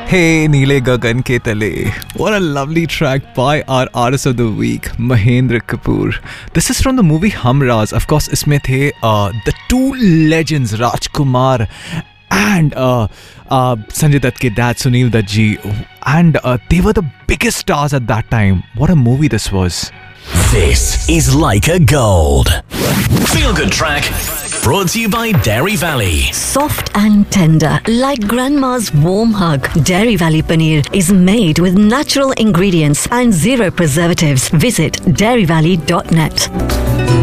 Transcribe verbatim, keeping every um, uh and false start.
Hey Neele Gagan Ke Tale. What a lovely track by our artist of the week, Mahendra Kapoor. This is from the movie Humraz. Of course, इसमें थे uh, the two legends, Rajkumar and uh, uh, Sanjay Dutt ke dad, Sunil Dutt ji. And uh, they were the biggest stars at that time. What a movie this was. This is Leica Gold. Feel Good Track, brought to you by Dairy Valley. Soft and tender, like grandma's warm hug. Dairy Valley Paneer is made with natural ingredients and zero preservatives. Visit dairy valley dot net.